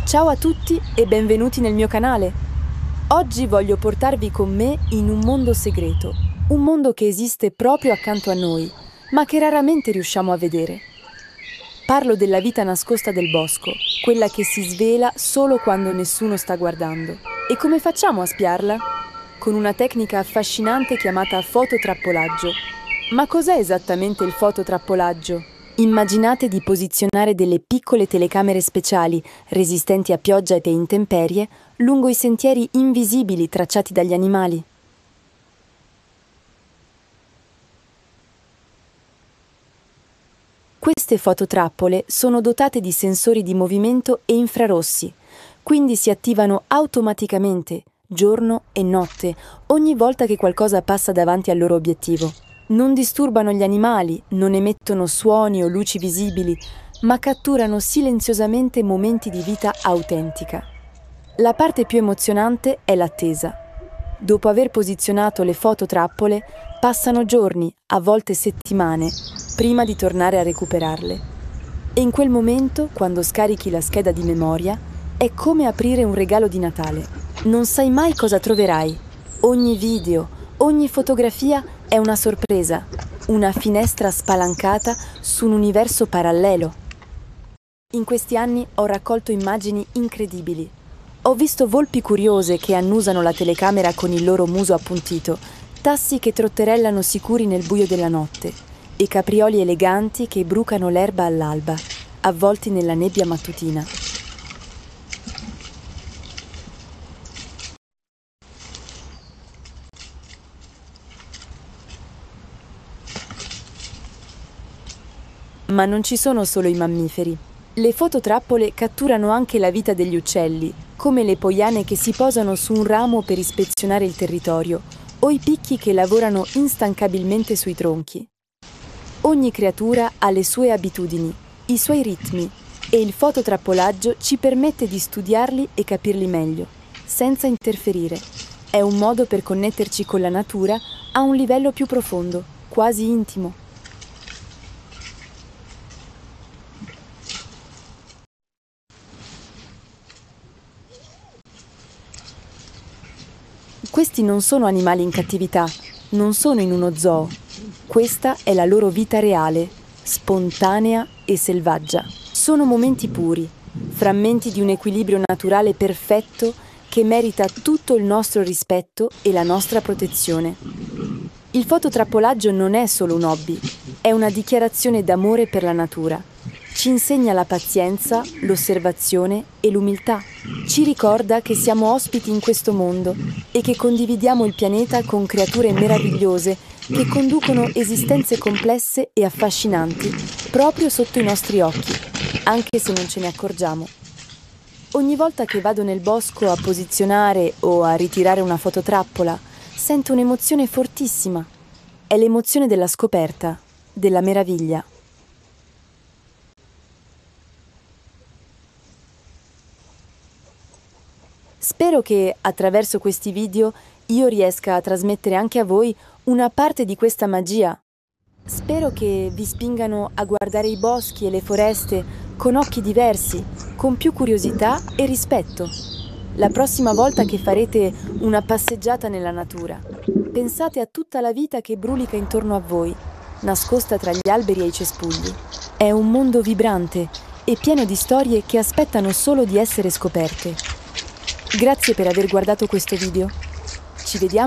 Ciao a tutti e benvenuti nel mio canale. Oggi voglio portarvi con me in un mondo segreto, un mondo che esiste proprio accanto a noi, ma che raramente riusciamo a vedere. Parlo della vita nascosta del bosco, quella che si svela solo quando nessuno sta guardando. E come facciamo a spiarla? Con una tecnica affascinante chiamata fototrappolaggio. Ma cos'è esattamente il fototrappolaggio? Immaginate di posizionare delle piccole telecamere speciali, resistenti a pioggia e intemperie, lungo i sentieri invisibili tracciati dagli animali. Queste fototrappole sono dotate di sensori di movimento e infrarossi, quindi si attivano automaticamente, giorno e notte, ogni volta che qualcosa passa davanti al loro obiettivo. Non disturbano gli animali, non emettono suoni o luci visibili, ma catturano silenziosamente momenti di vita autentica. La parte più emozionante è l'attesa. Dopo aver posizionato le fototrappole, passano giorni, a volte settimane, prima di tornare a recuperarle. E in quel momento, quando scarichi la scheda di memoria, è come aprire un regalo di Natale. Non sai mai cosa troverai. Ogni video, ogni fotografia è una sorpresa, una finestra spalancata su un universo parallelo. In questi anni ho raccolto immagini incredibili. Ho visto volpi curiose che annusano la telecamera con il loro muso appuntito, tassi che trotterellano sicuri nel buio della notte e caprioli eleganti che brucano l'erba all'alba, avvolti nella nebbia mattutina. Ma non ci sono solo i mammiferi. Le fototrappole catturano anche la vita degli uccelli, come le poiane che si posano su un ramo per ispezionare il territorio, o i picchi che lavorano instancabilmente sui tronchi. Ogni creatura ha le sue abitudini, i suoi ritmi, e il fototrappolaggio ci permette di studiarli e capirli meglio, senza interferire. È un modo per connetterci con la natura a un livello più profondo, quasi intimo. Questi non sono animali in cattività, non sono in uno zoo. Questa è la loro vita reale, spontanea e selvaggia. Sono momenti puri, frammenti di un equilibrio naturale perfetto che merita tutto il nostro rispetto e la nostra protezione. Il fototrappolaggio non è solo un hobby, è una dichiarazione d'amore per la natura. Ci insegna la pazienza, l'osservazione e l'umiltà. Ci ricorda che siamo ospiti in questo mondo e che condividiamo il pianeta con creature meravigliose che conducono esistenze complesse e affascinanti proprio sotto i nostri occhi, anche se non ce ne accorgiamo. Ogni volta che vado nel bosco a posizionare o a ritirare una fototrappola, sento un'emozione fortissima. È l'emozione della scoperta, della meraviglia. Spero che, attraverso questi video, io riesca a trasmettere anche a voi una parte di questa magia. Spero che vi spingano a guardare i boschi e le foreste con occhi diversi, con più curiosità e rispetto. La prossima volta che farete una passeggiata nella natura, pensate a tutta la vita che brulica intorno a voi, nascosta tra gli alberi e i cespugli. È un mondo vibrante e pieno di storie che aspettano solo di essere scoperte. Grazie per aver guardato questo video. Ci vediamo